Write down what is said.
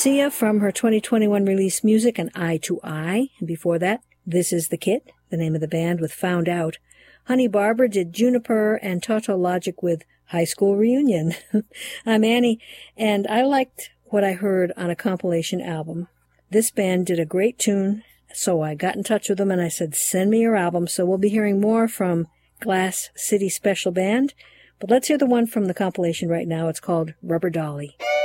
Sia from her 2021 release Music and Eye to Eye. And before that, This Is the Kit, the name of the band, with Found Out. Honey Barber did Juniper and Tautologic with High School Reunion. I'm Annie, and I liked what I heard on a compilation album. This band did a great tune, so I got in touch with them and I said, send me your album. So we'll be hearing more from Glass City Special Band. But let's hear the one from the compilation right now. It's called Rubber Dolly.